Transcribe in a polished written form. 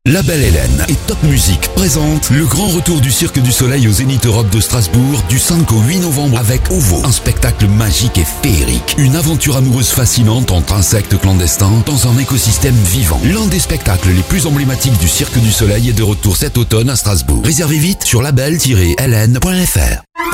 La Belle Hélène et Top Music présentent le grand retour du Cirque du Soleil au Zénith Europe de Strasbourg du 5 au 8 novembre avec OVO. Un spectacle magique et féerique. Une aventure amoureuse fascinante entre insectes clandestins dans un écosystème vivant. L'un des spectacles les plus emblématiques du Cirque du Soleil est de retour cet automne à Strasbourg. Réservez vite sur label-hélène.fr.